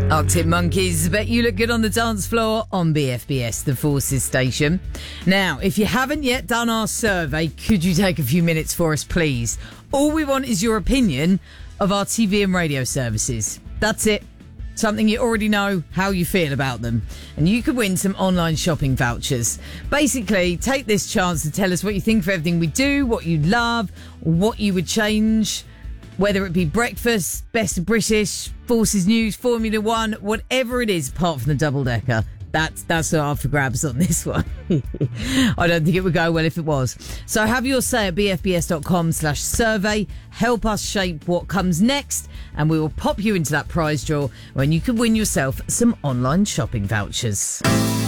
Arctic Monkeys, bet you look good on the dance floor on BFBS, the Forces station. Now, if you haven't yet done our survey, could you take a few minutes for us, please? All we want is your opinion of our TV and radio services. That's it. Something you already know, how you feel about them. And you could win some online shopping vouchers. Basically, take this chance to tell us what you think of everything we do, what you love, what you would change, whether it be breakfast, Best of British, Forces News, Formula One, whatever it is, apart from the double-decker. That's up for grabs on this one. I don't think it would go well if it was. So have your say at bfbs.com/survey. Help us shape what comes next, and we will pop you into that prize draw when you can win yourself some online shopping vouchers.